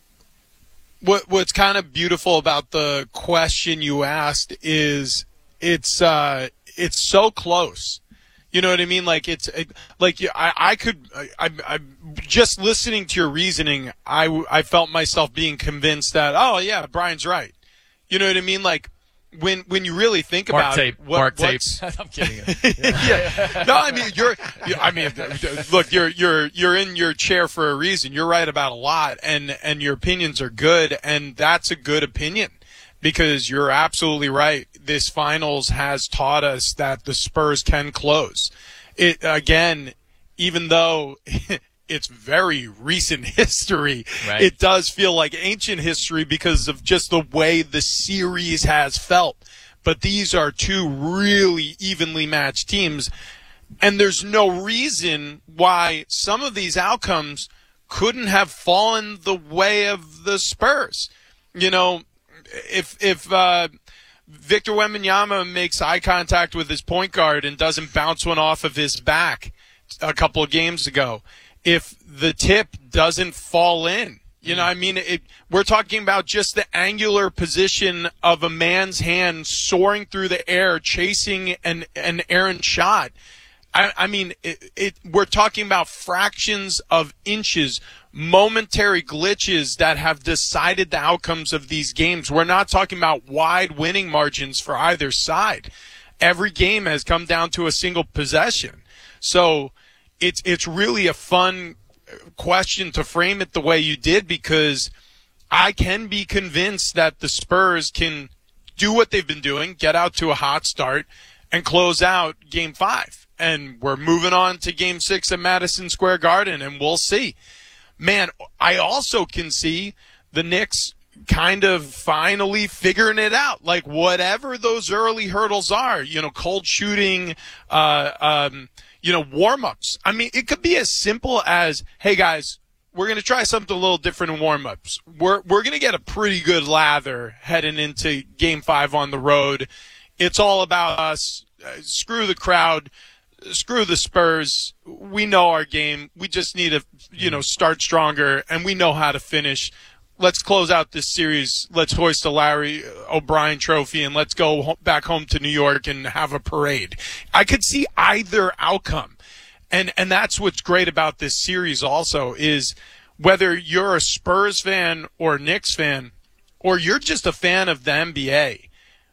S3: What What's kind of beautiful about the question you asked is it's uh, it's so close. You know what I mean? Like it's like I, I could I, I just listening to your reasoning. I, I felt myself being convinced that oh yeah, Brian's right. You know what I mean? Like when when you really think
S4: Mark
S3: about
S4: tape.
S3: what,
S4: Mark
S3: what's
S4: tape. I'm kidding.
S3: yeah. No, I mean you're. I mean, look, you're you're you're in your chair for a reason. You're right about a lot, and and your opinions are good, and that's a good opinion. Because you're absolutely right. This finals has taught us that the Spurs can close. It again, even though it's very recent history,
S4: right.
S3: It does feel like ancient history because of just the way the series has felt. But these are two really evenly matched teams, and there's no reason why some of these outcomes couldn't have fallen the way of the Spurs. You know, If if uh, Victor Wembanyama makes eye contact with his point guard and doesn't bounce one off of his back a couple of games ago, if the tip doesn't fall in, you know, I mean, it, we're talking about just the angular position of a man's hand soaring through the air, chasing an an errant shot. I, I mean, it, it, we're talking about fractions of inches, momentary glitches that have decided the outcomes of these games. We're not talking about wide winning margins for either side. Every game has come down to a single possession. So it's it's really a fun question to frame it the way you did, because I can be convinced that the Spurs can do what they've been doing, get out to a hot start, and close out game five. And we're moving on to game six at Madison Square Garden, and we'll see. Man, I also can see the Knicks kind of finally figuring it out. Like, whatever those early hurdles are, you know, cold shooting, uh, um, you know, warm-ups. I mean, it could be as simple as, hey, guys, we're going to try something a little different in warm-ups. We're, we're going to get a pretty good lather heading into game five on the road. It's all about us. Uh, screw the crowd. Screw the Spurs. We know our game. We just need to, you know, start stronger, and we know how to finish. Let's close out this series. Let's hoist a Larry O'Brien trophy, and let's go back home to New York and have a parade. I could see either outcome. And and that's what's great about this series also, is whether you're a Spurs fan or a Knicks fan, or you're just a fan of the N B A,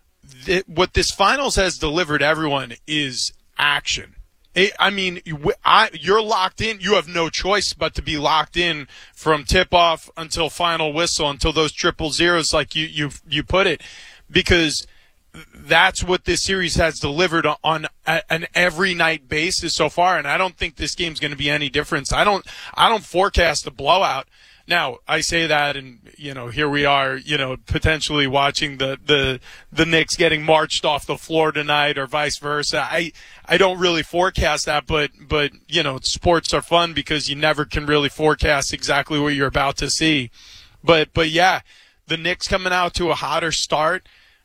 S3: th- what this finals has delivered everyone is action. I mean, I, you're locked in. You have no choice but to be locked in from tip-off until final whistle, until those triple zeros, like you you you put it, because that's what this series has delivered on an every night basis so far. And I don't think this game's going to be any different. I don't I don't forecast a blowout. Now, I say that, and, you know, here we are, you know, potentially watching the, the, the Knicks getting marched off the floor tonight, or vice versa. I, I don't really forecast that, but, but, you know, sports are fun because you never can really forecast exactly what you're about to see. But, but yeah, the Knicks coming out to a hotter start,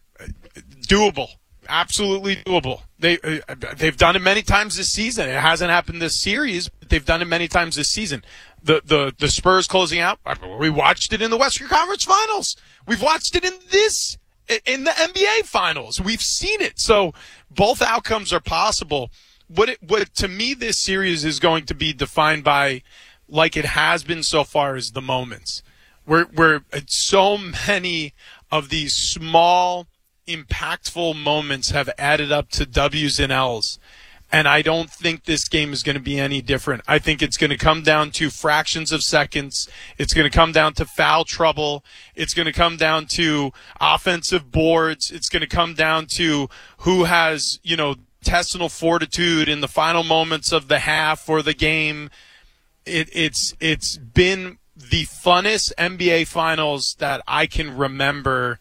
S3: doable. Absolutely doable. They, uh, they've done it many times this season. It hasn't happened this series, but they've done it many times this season. The, the, the Spurs closing out, we watched it in the Western Conference Finals. We've watched it in this, in the N B A Finals. We've seen it. So both outcomes are possible. What it, what to me this series is going to be defined by, like it has been so far, is the moments. Where, where so many of these small, impactful moments have added up to W's and L's. And I don't think this game is going to be any different. I think it's going to come down to fractions of seconds. It's going to come down to foul trouble. It's going to come down to offensive boards. It's going to come down to who has, you know, intestinal fortitude in the final moments of the half or the game. It, it's it's been the funnest N B A Finals that I can remember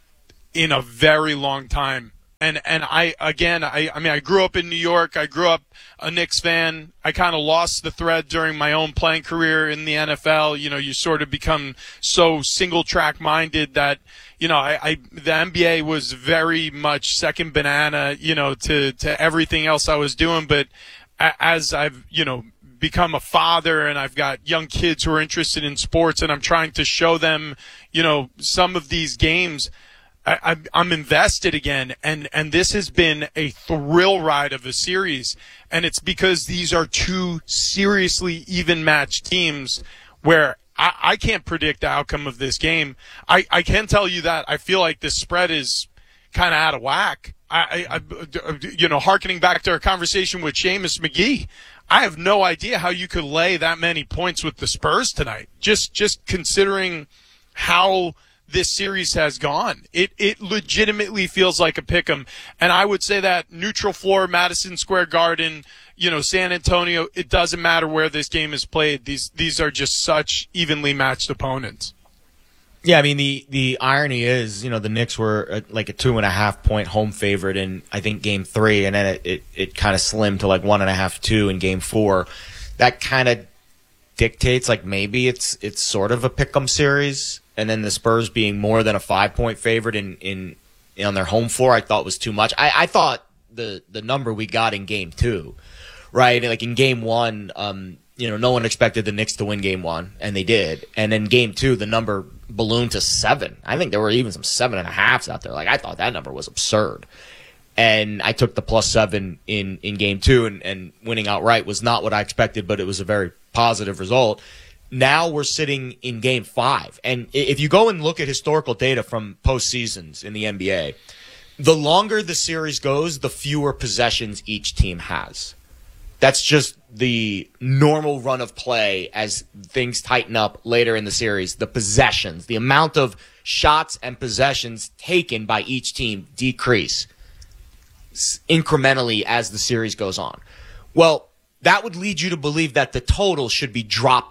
S3: in a very long time. And and I again I I mean I grew up in New York. I grew up a Knicks fan. I kind of lost the thread during my own playing career in the N F L. You know, you sort of become so single track minded that, you know, I, I the N B A was very much second banana, you know, to to everything else I was doing. But as I've, you know, become a father and I've got young kids who are interested in sports and I'm trying to show them, you know, some of these games, I, I'm invested again, and, and this has been a thrill ride of a series, and it's because these are two seriously even-matched teams where I, I can't predict the outcome of this game. I, I can tell you that I feel like the spread is kind of out of whack. I, I, I, you know, hearkening back to our conversation with Seamus McGee, I have no idea how you could lay that many points with the Spurs tonight. Just, just considering how this series has gone. It it legitimately feels like a pick'em. And I would say that neutral floor, Madison Square Garden, you know, San Antonio, it doesn't matter where this game is played. These these are just such evenly matched opponents.
S1: Yeah, I mean, the, the irony is, you know, the Knicks were a, like a two and a half point home favorite in, I think, game three, and then it, it, it kind of slimmed to like one and a half, two in game four. That kind of dictates, like, maybe it's it's sort of a pick'em series. And then the Spurs being more than a five-point favorite in, in on their home floor, I thought was too much. I, I thought the the number we got in game two, right? Like in game one, um, you know, no one expected the Knicks to win game one, and they did. And then game two, the number ballooned to seven. I think there were even some seven and a halves out there. Like, I thought that number was absurd. And I took the plus seven in, in game two, and, and winning outright was not what I expected, but it was a very positive result. Now we're sitting in game five. And if you go and look at historical data from postseasons in the N B A, the longer the series goes, the fewer possessions each team has. That's just the normal run of play as things tighten up later in the series. The possessions, the amount of shots and possessions taken by each team decrease incrementally as the series goes on. Well, that would lead you to believe that the total should be dropped.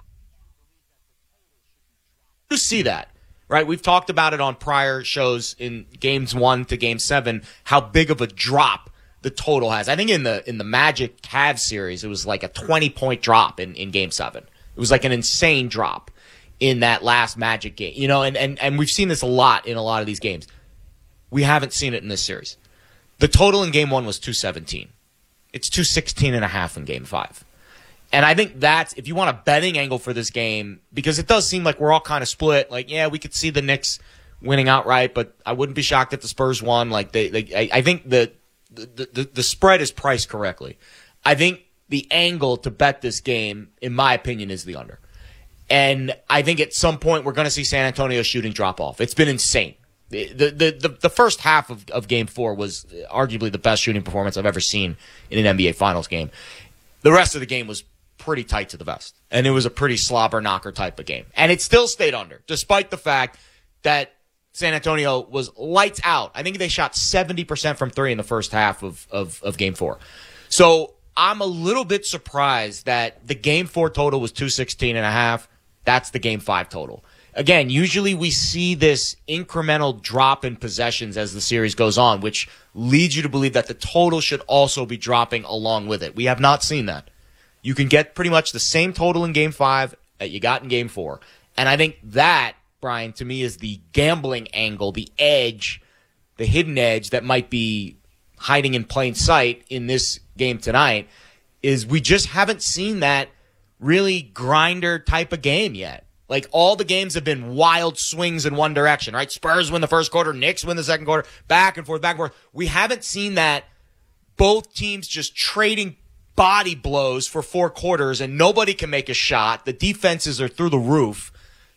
S1: You see that, right? We've talked about it on prior shows in games one to game seven, how big of a drop the total has. I think in the in the Magic Cavs series, it was like a twenty-point drop in, in game seven. It was like an insane drop in that last Magic game. You know, and, and, and we've seen this a lot in a lot of these games. We haven't seen it in this series. The total in game one was two seventeen. It's two sixteen and a half in game five. And I think that's, if you want a betting angle for this game, because it does seem like we're all kind of split. Like, yeah, we could see the Knicks winning outright, but I wouldn't be shocked if the Spurs won. Like, they, they I, I think the, the, the, the spread is priced correctly. I think the angle to bet this game, in my opinion, is the under. And I think at some point we're going to see San Antonio shooting drop off. It's been insane. The, the, the, the first half of, of game four was arguably the best shooting performance I've ever seen in an N B A Finals game. The rest of the game was pretty tight to the vest. And it was a pretty slobber knocker type of game. And it still stayed under, despite the fact that San Antonio was lights out. I think they shot seventy percent from three in the first half of, of, of game four. So I'm a little bit surprised that the game four total was two sixteen and a half. That's the game five total. Again, usually we see this incremental drop in possessions as the series goes on, which leads you to believe that the total should also be dropping along with it. We have not seen that. You can get pretty much the same total in game five that you got in game four. And I think that, Brian, to me is the gambling angle, the edge, the hidden edge that might be hiding in plain sight in this game tonight, is we just haven't seen that really grinder type of game yet. Like, all the games have been wild swings in one direction, right? Spurs win the first quarter, Knicks win the second quarter, back and forth, back and forth. We haven't seen that. Both teams just trading body blows for four quarters and nobody can make a shot. The defenses are through the roof.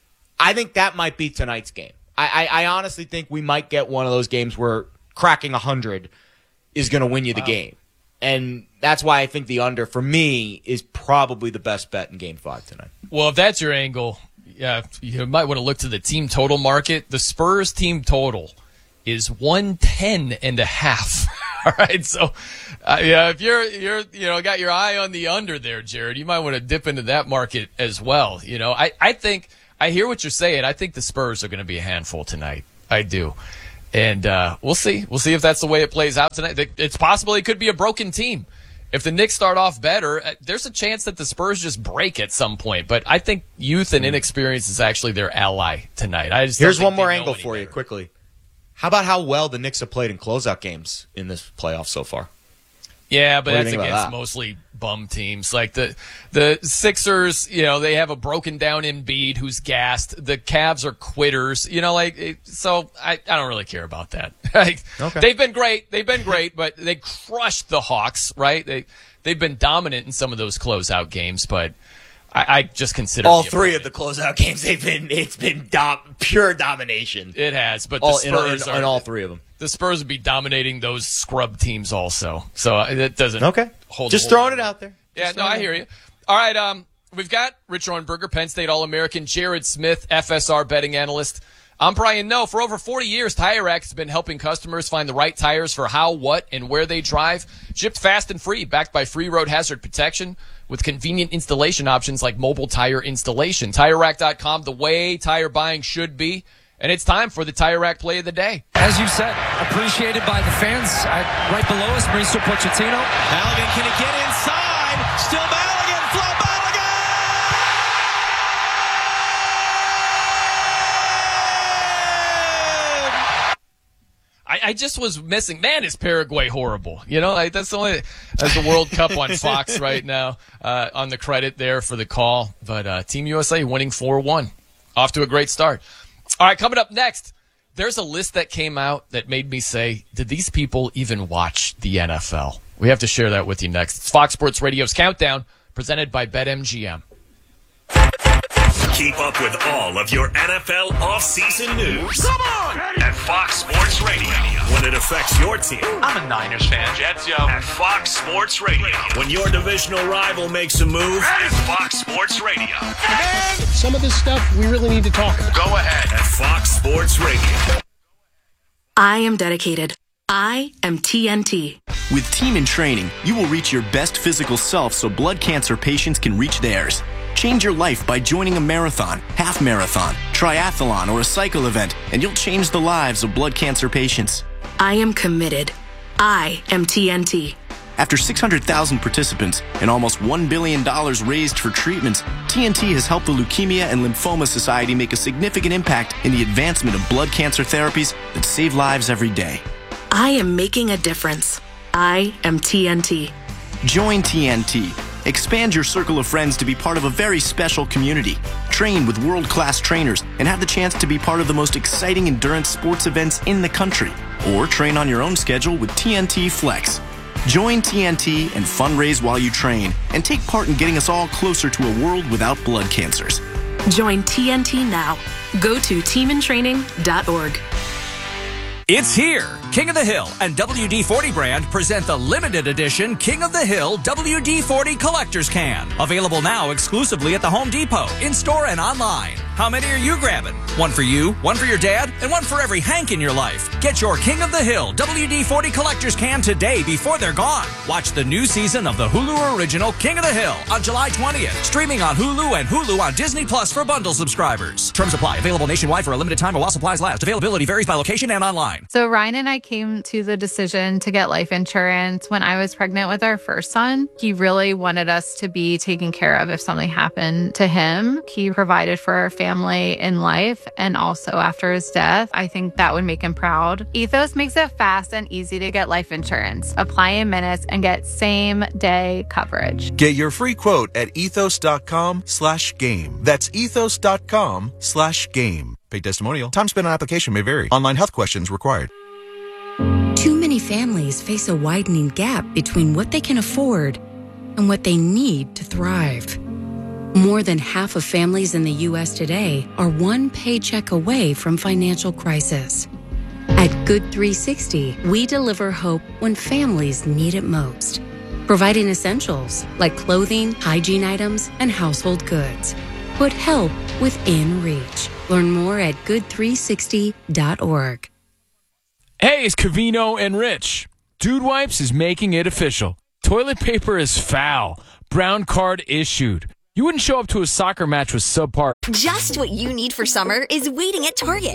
S1: I think that might be tonight's game. I, I, I honestly think we might get one of those games where cracking one hundred is going to win you the
S4: Wow.
S1: game. and that's why I think the under, for me, is probably the best bet in Game five tonight.
S4: Well, if that's your angle, yeah, you might want to look to the team total market. The Spurs team total is one ten and a half. All right, so uh, yeah, if you're you're you know got your eye on the under there, Jared, you might want to dip into that market as well. You know, I I think I hear what you're saying. I think the Spurs are going to be a handful tonight. I do, and uh, we'll see. We'll see if that's the way it plays out tonight. It's possible it could be a broken team. If the Knicks start off better, there's a chance that the Spurs just break at some point. But I think youth and inexperience is actually their ally tonight. I just
S1: Here's one more angle for you, quickly. How about how well the Knicks have played in closeout games in this playoff so far?
S4: Yeah, but
S1: What do you
S4: that's
S1: think about
S4: against
S1: that?
S4: mostly bum teams. Like the the Sixers, you know, they have a broken down Embiid who's gassed. The Cavs are quitters. You know, like it, so I, I don't really care about that. Like,
S1: Okay.
S4: They've been great. They've been great, but they crushed the Hawks, right? They they've been dominant in some of those closeout games, but I, I just consider
S1: All
S4: the
S1: three of the closeout games, they've been it's been dom- pure domination.
S4: It has, but
S1: all,
S4: the
S1: in,
S4: Spurs
S1: in,
S4: are
S1: in all three of them.
S4: The Spurs would be dominating those scrub teams also. So uh, that doesn't
S1: Okay.
S4: hold.
S1: Just
S4: hold
S1: throwing
S4: on.
S1: it out there.
S4: Yeah,
S1: Just
S4: no,
S1: throwing
S4: I
S1: it
S4: hear
S1: out.
S4: you. All right, um, we've got Rich Ornberger, Penn State All-American, Jared Smith, F S R betting analyst. I'm Brian Noe. For over forty years, Tire Rack has been helping customers find the right tires for how, what, and where they drive. Shipped fast and free, backed by free road hazard protection with convenient installation options like mobile tire installation. Tire Rack dot com, the way tire buying should be. And it's time for the Tire Rack play of the day.
S9: As you said, appreciated by the fans. I, right below us, Mauricio Pochettino.
S17: Balogun, can it get inside? Still Balogun, Flo Balogun!
S4: I, I just was missing. Man, is Paraguay horrible? You know, like, that's the only. That's the World Cup on Fox right now. Uh, on the credit there for the call, but uh, Team U S A winning four one, off to a great start. All right, coming up next, there's a list that came out that made me say, did these people even watch the N F L? We have to share that with you next. It's Fox Sports Radio's Countdown, presented by BetMGM.
S5: Keep up with all of your N F L offseason news.
S24: Come on!
S5: At Fox Sports Radio. When it affects your team.
S17: I'm a Niners fan, Jets, yo.
S5: At Fox Sports Radio. When your divisional rival makes a move. At Fox Sports Radio.
S17: And some of this stuff we really need to talk about. Go ahead.
S5: At Fox Sports Radio.
S8: I am dedicated. I am T N T.
S22: With Team in Training, you will reach your best physical self so blood cancer patients can reach theirs. Change your life by joining a marathon, half marathon, triathlon, or a cycle event, and you'll change the lives of blood cancer patients.
S8: I am committed. I am T N T.
S22: After six hundred thousand participants and almost one billion dollars raised for treatments, T N T has helped the Leukemia and Lymphoma Society make a significant impact in the advancement of blood cancer therapies that save lives every day.
S8: I am making a difference. I am T N T.
S22: Join T N T. Expand your circle of friends to be part of a very special community. Train with world-class trainers and have the chance to be part of the most exciting endurance sports events in the country. Or train on your own schedule with T N T Flex. Join T N T and fundraise while you train and take part in getting us all closer to a world without blood cancers.
S8: Join T N T now. Go to team in training dot org.
S23: It's here! King of the Hill and W D forty brand present the limited edition King of the Hill W D forty Collector's Can. Available now exclusively at the Home Depot, in-store and online. How many are you grabbing? One for you, one for your dad, and one for every Hank in your life. Get your King of the Hill W D forty Collector's Can today before they're gone. Watch the new season of the Hulu original King of the Hill on July twentieth. Streaming on Hulu and Hulu on Disney Plus for bundle subscribers. Terms apply. Available nationwide for a limited time while supplies last. Availability varies by location and online.
S25: So Ryan and I came to the decision to get life insurance when I was pregnant with our first son. He really wanted us to be taken care of if something happened to him. He provided for our family in life and also after his death. I think that would make him proud. Ethos makes it fast and easy to get life insurance. Apply in minutes and get same day coverage.
S26: Get your free quote at ethos.com slash game. That's ethos.com slash game. Paid testimonial. Time spent on application may vary. Online health questions required.
S20: Too many families face a widening gap between what they can afford and what they need to thrive. More than half of families in the U S today are one paycheck away from financial crisis. At Good three sixty, we deliver hope when families need it most. providing essentials like clothing, hygiene items, and household goods. Put help within reach. Learn more at good three sixty dot org.
S2: Hey, it's Cavino and Rich. Dude Wipes is making it official. Toilet paper is foul. Brown card issued. You wouldn't show up to a soccer match with subpar.
S6: Just what you need for summer is waiting at Target.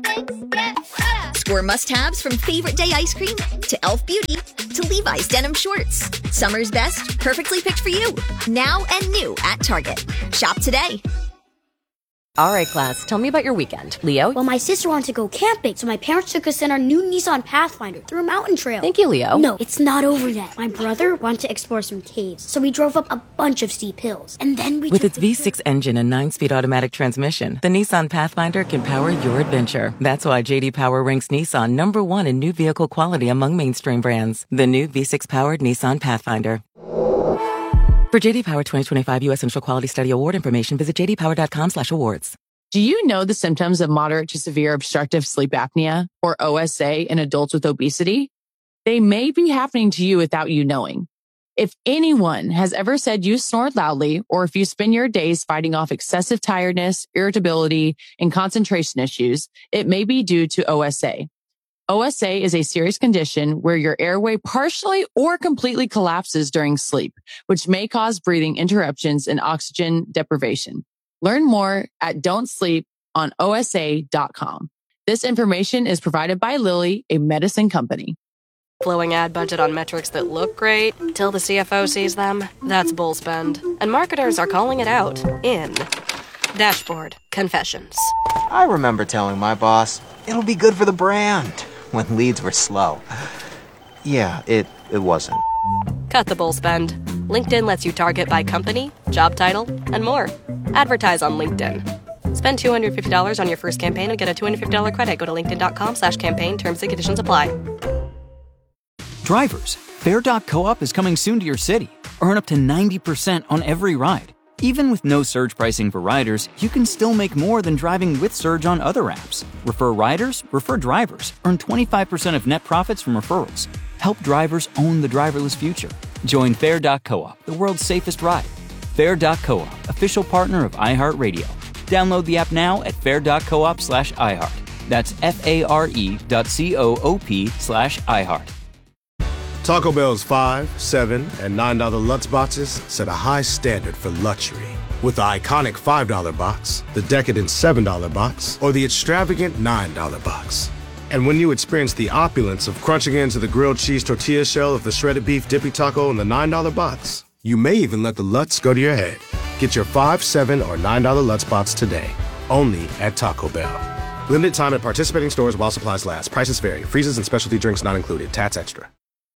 S6: Score must-haves from Favorite Day ice cream to Elf Beauty to Levi's denim shorts. Summer's best, perfectly picked for you. Now and new at Target. Shop today.
S10: All right, class, tell me about your weekend. Leo?
S13: Well, my sister wanted to go camping, so my parents took us in our new Nissan Pathfinder through a mountain trail.
S10: Thank you, Leo.
S13: No, it's not over yet. My brother wanted to explore some caves, so we drove up a bunch of steep hills. And then we
S10: With
S13: took
S10: its
S13: the-
S10: V six engine and nine-speed automatic transmission, the Nissan Pathfinder can power your adventure. That's why J D Power ranks Nissan number one in new vehicle quality among mainstream brands. The new V six-powered Nissan Pathfinder. For J D Power twenty twenty-five U S Central Quality Study Award information, visit j d power dot com slash awards.
S14: Do you know the symptoms of moderate to severe obstructive sleep apnea, or O S A, in adults with obesity? They may be happening to you without you knowing. If anyone has ever said you snored loudly, or if you spend your days fighting off excessive tiredness, irritability, and concentration issues, it may be due to O S A. O S A is a serious condition where your airway partially or completely collapses during sleep, which may cause breathing interruptions and oxygen deprivation. Learn more at don't sleep on O S A dot com. This information is provided by Lilly, a medicine company.
S15: Flowing ad budget on metrics that look great till the C F O sees them. That's bull spend. And marketers are calling it out in Dashboard Confessions.
S16: I remember telling my boss, it'll be good for the brand, when leads were slow. Yeah, it, it wasn't.
S15: Cut the bull spend. LinkedIn lets you target by company, job title, and more. Advertise on LinkedIn. Spend two hundred fifty dollars on your first campaign and get a two hundred fifty dollars credit. Go to linkedin.com slash campaign. Terms and conditions apply.
S27: Drivers, Fare dot coop is coming soon to your city. Earn up to ninety percent on every ride. Even with no surge pricing for riders, you can still make more than driving with Surge on other apps. Refer riders, refer drivers. Earn twenty-five percent of net profits from referrals. Help drivers own the driverless future. Join Fare dot coop, the world's safest ride. Fare dot coop, official partner of iHeartRadio. Download the app now at fare dot coop slash iHeart. That's F-A-R-E dot C-O-O-P slash iHeart.
S28: Taco Bell's five, seven, and nine dollar Lutz boxes set a high standard for luxury. With the iconic five dollar box, the decadent seven dollar box, or the extravagant nine dollar box. And when you experience the opulence of crunching into the grilled cheese tortilla shell of the shredded beef dippy taco in the nine dollar box, you may even let the Lutz go to your head. Get your five, seven, or nine dollar Lutz box today, only at Taco Bell. Limited time at participating stores while supplies last. Prices vary. Freezes and specialty drinks not included. Tats extra.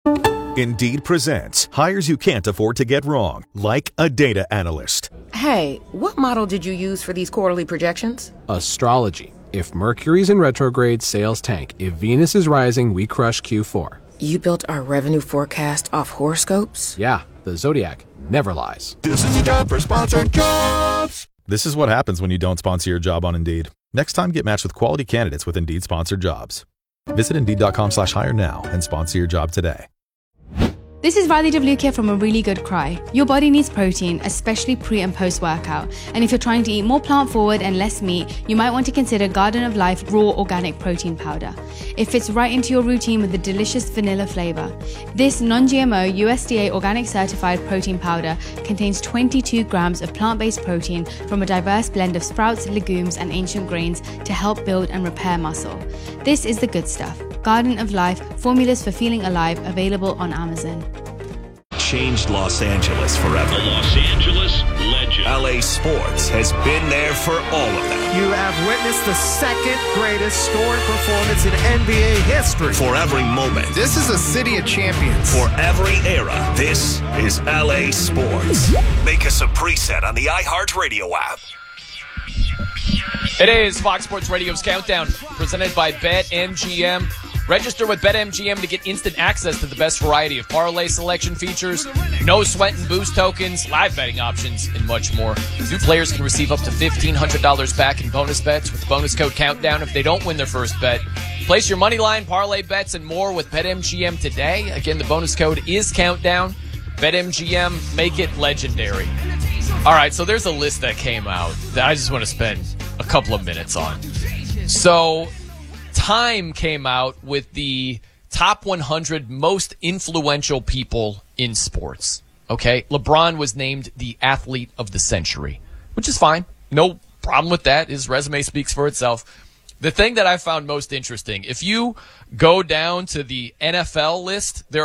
S29: Indeed presents hires you can't afford to get wrong, like a data analyst.
S30: Hey, what model did you use for these quarterly projections?
S31: Astrology. If Mercury's in retrograde, sales tank. If Venus is rising, we crush Q four.
S30: You built our revenue forecast off horoscopes?
S31: Yeah, the Zodiac never lies.
S29: This is your job for sponsored jobs. This is what happens when you don't sponsor your job on Indeed. Next time, get matched with quality candidates with Indeed sponsored jobs. Visit Indeed.com slash hire now and sponsor your job today.
S32: This is Riley Devlukia from A Really Good Cry. Your body needs protein, especially pre and post workout. And if you're trying to eat more plant forward and less meat, you might want to consider Garden of Life Raw Organic Protein Powder. It fits right into your routine with a delicious vanilla flavor. This non-G M O U S D A organic certified protein powder contains twenty-two grams of plant-based protein from a diverse blend of sprouts, legumes, and ancient grains to help build and repair muscle. This is the good stuff. Garden of Life, formulas for feeling alive, available on Amazon.
S5: Changed Los Angeles forever. The Los Angeles legend. L A Sports has been there for all of them.
S33: You have witnessed the second greatest scoring performance in N B A history.
S5: For every moment.
S33: This is a city of champions.
S5: For every era. This is L A Sports. Make us a preset on the iHeartRadio app.
S4: It is Fox Sports Radio's Countdown, presented by BetMGM. Register with BetMGM to get instant access to the best variety of parlay selection features, no sweat and boost tokens, live betting options, and much more. New players can receive up to fifteen hundred dollars back in bonus bets with bonus code Countdown if they don't win their first bet. Place your money line, parlay bets, and more with BetMGM today. Again, the bonus code is Countdown. BetMGM, make it legendary. All right, so there's a list that came out that I just want to spend a couple of minutes on. So Time came out with the top one hundred most influential people in sports. Okay, LeBron was named the athlete of the century, which is fine. No problem with that. His resume speaks for itself. The thing that I found most interesting, if you go down to the N F L list, there